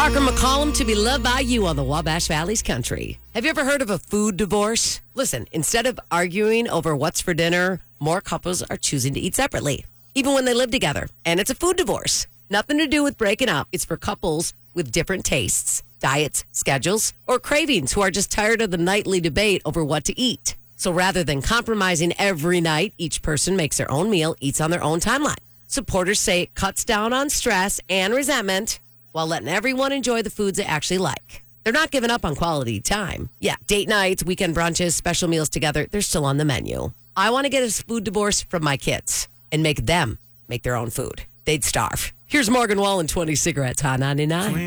Parker McCollum, To Be Loved by You on the Wabash Valley's Country. Have you ever heard of a food divorce? Listen, instead of arguing over what's for dinner, more couples are choosing to eat separately, even when they live together. And it's a food divorce. Nothing to do with breaking up. It's for couples with different tastes, diets, schedules, or cravings who are just tired of the nightly debate over what to eat. So rather than compromising every night, each person makes their own meal, eats on their own timeline. Supporters say it cuts down on stress and resentment while letting everyone enjoy the foods they actually like. They're not giving up on quality time. Yeah, date nights, weekend brunches, special meals together, they're still on the menu. I want to get a food divorce from my kids and make them make their own food. They'd starve. Here's Morgan Wallen, 20 Cigarettes, Hot 99.